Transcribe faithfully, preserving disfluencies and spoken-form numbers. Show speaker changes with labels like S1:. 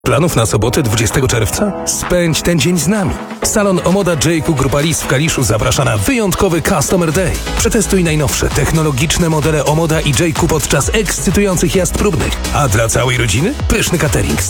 S1: Planów na sobotę dwudziestego czerwca? Spędź ten dzień z nami. Salon Omoda J Q Grupa Lis w Kaliszu zaprasza na wyjątkowy Customer Day. Przetestuj najnowsze technologiczne modele Omoda i J Q podczas ekscytujących jazd próbnych. A dla całej rodziny pyszny catering.